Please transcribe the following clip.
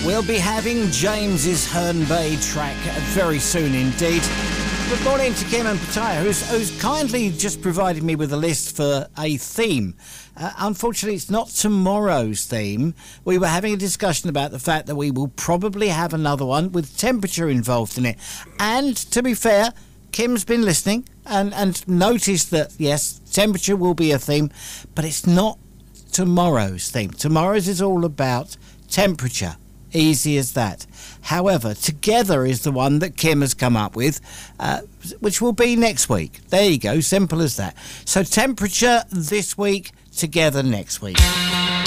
We'll be having James's Herne Bay track very soon indeed. Good morning to Kim and Pataya, who's kindly just provided me with a list for a theme. Unfortunately, it's not tomorrow's theme. We were having a discussion about the fact that we will probably have another one with temperature involved in it. And, to be fair, Kim's been listening and noticed that, yes, temperature will be a theme, but it's not tomorrow's theme. Tomorrow's is all about temperature. Easy as that. However, Together is the one that Kim has come up with, which will be next week. There you go, simple as that. So temperature this week, Together next week.